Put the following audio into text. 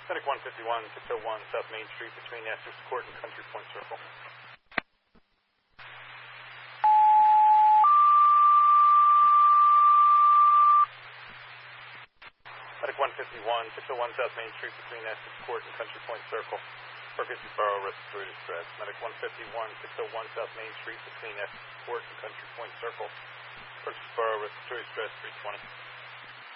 Medic 151, 601 South Main Street between Essex Court and Country Point Circle. Medic 151, 601 South Main Street between Essex Court and Country Point Circle. Perkins Borough respiratory distress. Medic 151, 601 South Main Street between Essex Court and Country Point Circle. Perkins Borough respiratory distress 320.